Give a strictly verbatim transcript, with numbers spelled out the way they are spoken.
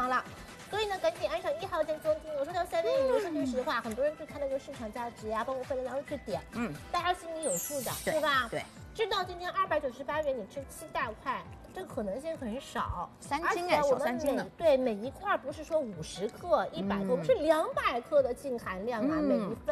方了。所以呢，赶紧按上一号店中金。我说到三文鱼，说句实话，很多人去看那个市场价值呀，包括费然后去点，嗯，大家心里有数的，对吧？ 对， 知道今天二百九十八元，你吃七大块，这个可能性很少。 三斤哎，小三斤呢。 对，每一块不是说五十克、一百克，我们是两百克的净含量啊，每一份。